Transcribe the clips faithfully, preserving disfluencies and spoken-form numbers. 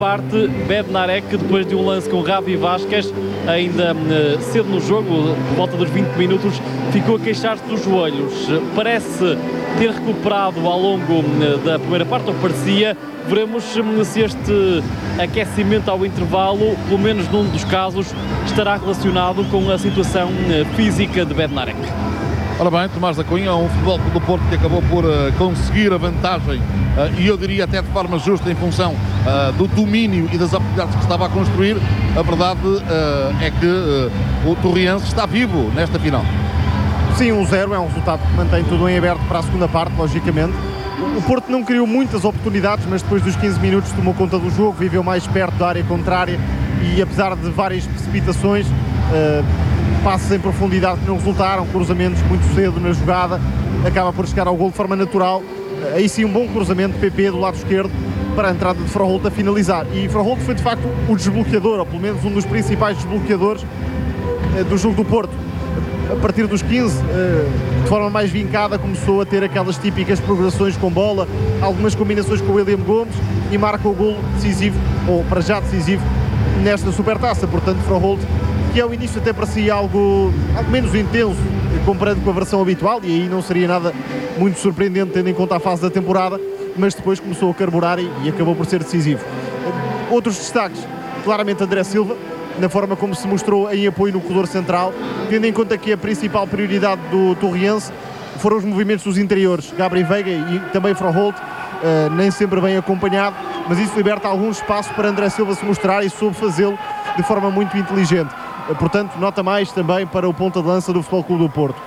Parte, Bednarek, depois de um lance com Ravi Vázquez, ainda uh, cedo no jogo, por volta dos vinte minutos, ficou a queixar-se dos joelhos. Parece ter recuperado ao longo uh, da primeira parte, ou parecia. Veremos um, se este aquecimento ao intervalo, pelo menos num dos casos, estará relacionado com a situação uh, física de Bednarek. Ora bem, Tomás da Cunha, um Futebol Clube do Porto que acabou por uh, conseguir a vantagem, uh, e eu diria até de forma justa em função uh, do domínio e das oportunidades que estava a construir. A verdade uh, é que uh, o Torriense está vivo nesta final. Sim, um zero é um resultado que mantém tudo em aberto para a segunda parte, logicamente. O Porto não criou muitas oportunidades, mas depois dos quinze minutos tomou conta do jogo, viveu mais perto da área contrária e, apesar de várias precipitações, uh, passos em profundidade que não resultaram, cruzamentos muito cedo na jogada, acaba por chegar ao gol de forma natural. Aí sim, um bom cruzamento de P P do lado esquerdo para a entrada de Froholt a finalizar. E Froholt foi de facto o desbloqueador, ou pelo menos um dos principais desbloqueadores do jogo do Porto. A partir dos quinze, de forma mais vincada, começou a ter aquelas típicas progressões com bola, algumas combinações com o William Gomes e marca o gol decisivo, ou para já decisivo, nesta supertaça. Portanto, Froholt, que ao início até parecia algo, algo menos intenso comparando com a versão habitual, e aí não seria nada muito surpreendente tendo em conta a fase da temporada, mas depois começou a carburar e, e acabou por ser decisivo. Outros destaques, claramente André Silva, na forma como se mostrou em apoio no corredor central, tendo em conta que a principal prioridade do Torriense foram os movimentos dos interiores, Gabri Veiga e também Froholt, uh, nem sempre bem acompanhado, mas isso liberta algum espaço para André Silva se mostrar e soube fazê-lo de forma muito inteligente. Portanto, nota mais também para o ponta de lança do Futebol Clube do Porto.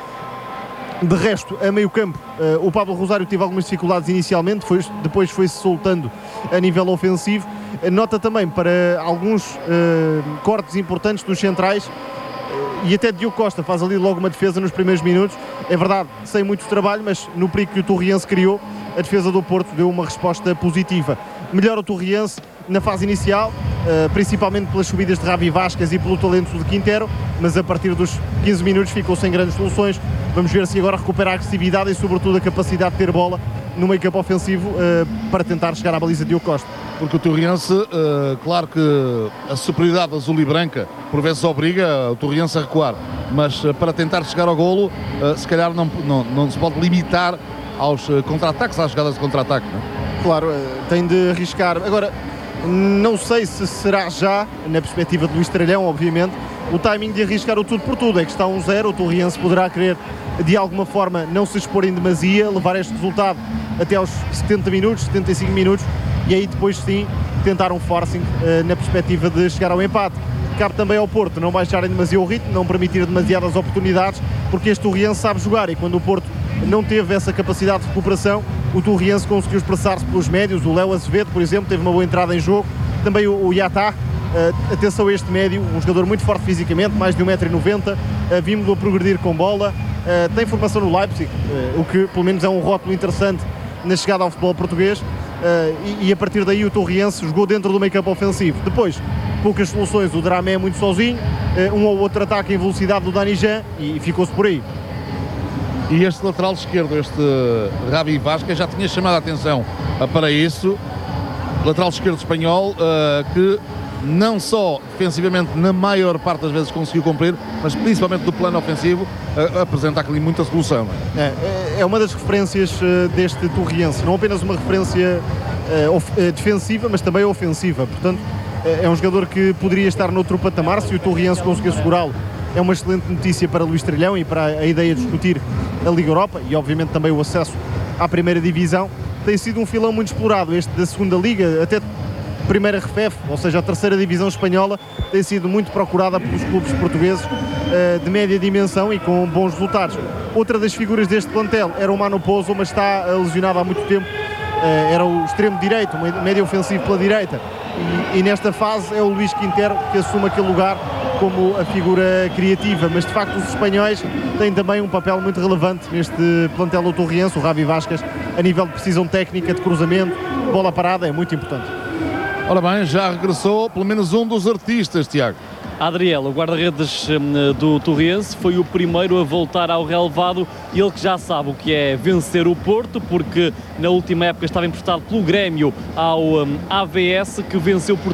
De resto, a meio campo, o Pablo Rosário teve algumas dificuldades inicialmente, foi, depois foi-se soltando a nível ofensivo. Nota também para alguns uh, cortes importantes dos centrais, e até Diogo Costa faz ali logo uma defesa nos primeiros minutos. É verdade, sem muito trabalho, mas no perigo que o Torriense criou, a defesa do Porto deu uma resposta positiva. Melhor o Torriense na fase inicial, uh, principalmente pelas subidas de Ravi Vázquez e pelo talento de Quintero, mas a partir dos quinze minutos ficou sem grandes soluções. Vamos ver se agora recupera a agressividade e sobretudo a capacidade de ter bola no meio campo ofensivo uh, para tentar chegar à baliza de Diogo Costa. Porque o Torriense, uh, claro que a superioridade azul e branca por vezes obriga o Torriense a recuar, mas uh, para tentar chegar ao golo, uh, se calhar não, não, não se pode limitar aos uh, contra-ataques, às jogadas de contra-ataque, não é? Claro, uh, tem de arriscar. Agora, não sei se será já, na perspectiva de Luís Tralhão, obviamente, o timing de arriscar o tudo por tudo. É que está um zero, o Torriense poderá querer, de alguma forma, não se expor em demasia, levar este resultado até aos setenta minutos, setenta e cinco minutos, e aí depois sim tentar um forcing uh, na perspectiva de chegar ao empate. Cabe também ao Porto não baixar em demasia o ritmo, não permitir demasiadas oportunidades, porque este Torriense sabe jogar, e quando o Porto não teve essa capacidade de recuperação, o Torriense conseguiu expressar-se pelos médios. O Léo Azevedo, por exemplo, teve uma boa entrada em jogo, também o, o Yatá. Uh, atenção a este médio, um jogador muito forte fisicamente, mais de um metro e noventa, uh, vimos-lo a progredir com bola, uh, tem formação no Leipzig, uh, o que pelo menos é um rótulo interessante na chegada ao futebol português, uh, e, e a partir daí o Torriense jogou dentro do meio campo ofensivo. Depois, poucas soluções, o Dramé muito sozinho, uh, um ou outro ataque em velocidade do Dani Jean, e ficou-se por aí. E este lateral esquerdo, este Ravi Vázquez, já tinha chamado a atenção uh, para isso, lateral esquerdo espanhol, uh, que não só defensivamente na maior parte das vezes conseguiu cumprir, mas principalmente do plano ofensivo uh, apresenta aqui muita solução. É, é uma das referências uh, deste Torriense, não apenas uma referência uh, of, uh, defensiva, mas também ofensiva. Portanto, uh, é um jogador que poderia estar noutro patamar se o Torriense conseguir segurá-lo. É uma excelente notícia para Luís Tralhão e para a ideia de discutir a Liga Europa e obviamente também o acesso à primeira divisão. Tem sido um filão muito explorado este da segunda Liga, até primeira R F E F, ou seja, a terceira divisão espanhola, tem sido muito procurada pelos clubes portugueses uh, de média dimensão e com bons resultados. Outra das figuras deste plantel era o Mano Pozo, mas está lesionado há muito tempo. Uh, era o extremo direito, um médio ofensivo pela direita, e, e nesta fase é o Luís Quintero que assume aquele lugar como a figura criativa, mas de facto os espanhóis têm também um papel muito relevante neste plantel do Torriense. O Ravi Vázquez, a nível de precisão técnica, de cruzamento, bola parada, é muito importante. Ora bem, já regressou pelo menos um dos artistas, Tiago. Adriel, o guarda-redes hum, do Torriense, foi o primeiro a voltar ao relevado, ele que já sabe o que é vencer o Porto, porque na última época estava emprestado pelo Grêmio ao hum, A V S, que venceu por